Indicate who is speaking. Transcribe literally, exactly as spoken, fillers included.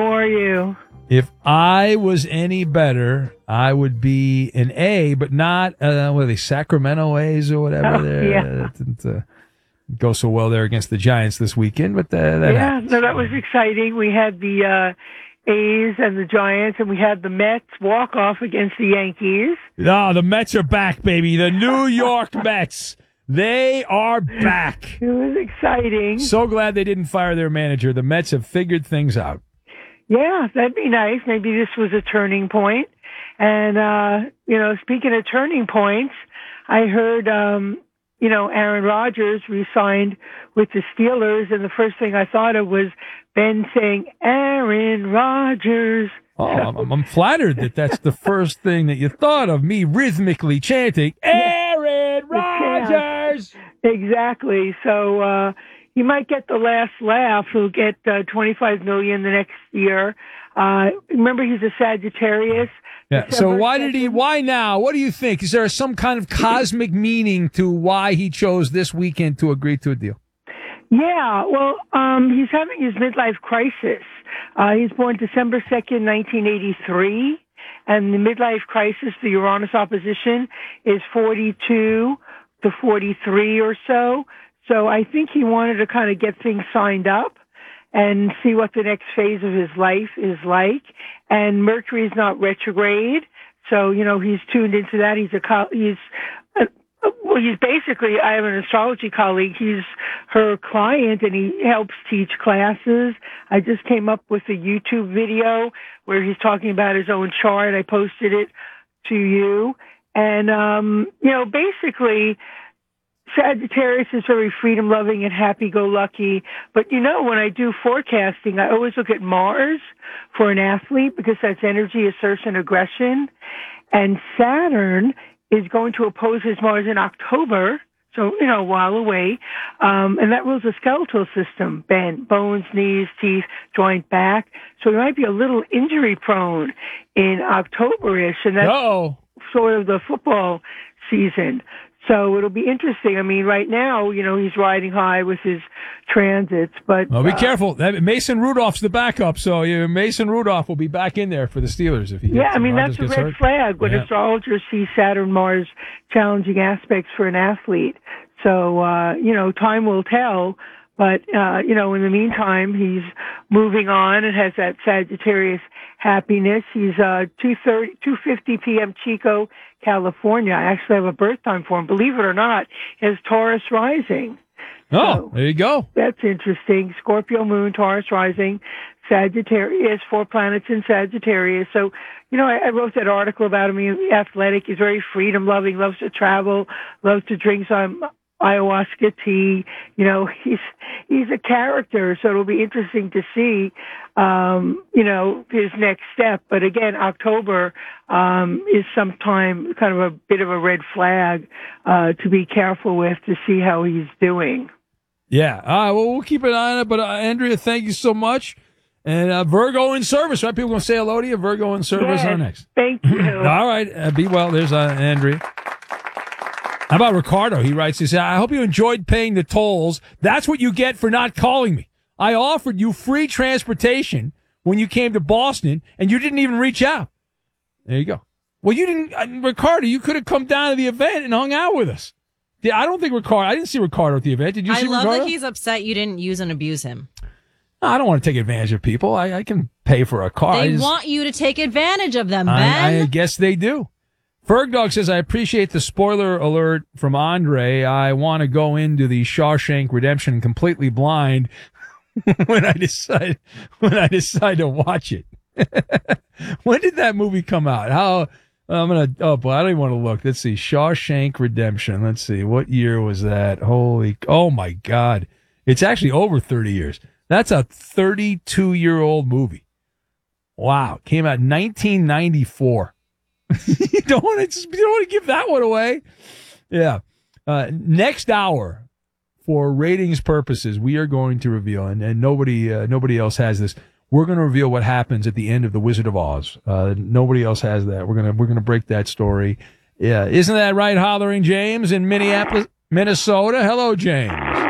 Speaker 1: How are you?
Speaker 2: If I was any better, I would be an A, but not, uh, what are they, Sacramento A's or whatever.
Speaker 1: Oh,
Speaker 2: there.
Speaker 1: yeah.
Speaker 2: That didn't uh, go so well there against the Giants this weekend, but uh, that
Speaker 1: Yeah,
Speaker 2: happens.
Speaker 1: no, that was exciting. We had the uh, A's and the Giants, and we had the Mets walk off against the Yankees.
Speaker 2: No, the Mets are back, baby. The New York Mets. They are back.
Speaker 1: It was exciting.
Speaker 2: So glad they didn't fire their manager. The Mets have figured things out.
Speaker 1: Yeah, that'd be nice. Maybe this was a turning point. And, uh, you know, speaking of turning points, I heard, um, you know, Aaron Rodgers re-signed with the Steelers, and the first thing I thought of was Ben saying, Aaron Rodgers.
Speaker 2: Oh, I'm, I'm flattered that that's the first thing that you thought of, me rhythmically chanting, Aaron Rodgers!
Speaker 1: Exactly. So uh, he might get the last laugh. He'll get uh, twenty-five million dollars the next year. Uh, remember, he's a Sagittarius.
Speaker 2: Yeah. So why did he? Why now? What do you think? Is there some kind of cosmic meaning to why he chose this weekend to agree to a deal?
Speaker 1: Yeah. Well, um, he's having his midlife crisis. Uh, he's born December second, nineteen eighty-three, and the midlife crisis, the Uranus opposition, is forty-two to forty-three or so. So I think he wanted to kind of get things signed up and see what the next phase of his life is like. And Mercury's not retrograde, so you know he's tuned into that. He's a co- he's a, well, he's basically. I have an astrology colleague. He's her client, and he helps teach classes. I just came up with a YouTube video where he's talking about his own chart. I posted it to you, and um, you know, basically, Sagittarius is very freedom-loving and happy-go-lucky. But, you know, when I do forecasting, I always look at Mars for an athlete because that's energy, assertion, aggression. And Saturn is going to oppose his Mars in October, so, you know, a while away. Um, and that rules the skeletal system, bend, bones, knees, teeth, joint, back. So he might be a little injury-prone in October-ish, and that's
Speaker 2: Uh-oh.
Speaker 1: sort of the football season. So it'll be interesting. I mean, right now, you know, he's riding high with his transits, but...
Speaker 2: Well, be
Speaker 1: uh,
Speaker 2: careful. That, Mason Rudolph's the backup, so you, Mason Rudolph will be back in there for the Steelers if he gets
Speaker 1: Yeah, I mean,
Speaker 2: Rodgers
Speaker 1: that's a
Speaker 2: gets
Speaker 1: red
Speaker 2: hurt.
Speaker 1: flag when
Speaker 2: Yeah.
Speaker 1: astrologers see Saturn, Mars challenging aspects for an athlete. So, uh, you know, time will tell. But, uh, you know, in the meantime, he's moving on and has that Sagittarius happiness. He's uh, two fifty p.m. Chico, California. I actually have a birth time for him. Believe it or not, he has Taurus rising.
Speaker 2: Oh,
Speaker 1: So
Speaker 2: there you go.
Speaker 1: that's interesting. Scorpio moon, Taurus rising, Sagittarius, four planets in Sagittarius. So, you know, I, I wrote that article about him. He's athletic. He's very freedom-loving, loves to travel, loves to drink some ayahuasca tea. You know, he's he's a character, so it'll be interesting to see, um, you know, his next step. But again, October um, is sometime kind of a bit of a red flag uh, to be careful with to see how he's doing.
Speaker 2: Yeah. All right, well, we'll keep an eye on it. But, uh, Andrea, thank you so much. And uh, Virgo in service, right? People going to say hello to you. Virgo in service
Speaker 1: Yes,
Speaker 2: on next.
Speaker 1: Thank you.
Speaker 2: All right. Uh, be well. There's uh, Andrea. How about Ricardo? He writes, he said, I hope you enjoyed paying the tolls. That's what you get for not calling me. I offered you free transportation when you came to Boston, and you didn't even reach out. There you go. Well, you didn't, uh, Ricardo, you could have come down to the event and hung out with us. Yeah, I don't think Ricardo, I didn't see Ricardo at the event. Did you
Speaker 3: I
Speaker 2: see
Speaker 3: love
Speaker 2: Ricardo?
Speaker 3: that he's upset you didn't use and abuse him.
Speaker 2: No, I don't want to take advantage of people. I, I can pay for a car. I
Speaker 3: They
Speaker 2: just-
Speaker 3: want you to take advantage of them, Ben.
Speaker 2: I, I guess they do. Fergdog says, I appreciate the spoiler alert from Andre. I want to go into the Shawshank Redemption completely blind when I decide when I decide to watch it. When did that movie come out? How I'm gonna oh boy, I don't even want to look. Let's see. Shawshank Redemption. Let's see. What year was that? Holy oh my God. It's actually over thirty years. That's a thirty-two year old movie. Wow. Came out nineteen ninety-four. you don't want to. You don't want to give that one away. Yeah. Uh, next hour, for ratings purposes, we are going to reveal, and, and nobody, uh, nobody else has this. We're going to reveal what happens at the end of The Wizard of Oz. Uh, nobody else has that. We're gonna, we're gonna break that story. Yeah, isn't that right, Hollering James in Minneapolis, Minnesota? Hello, James.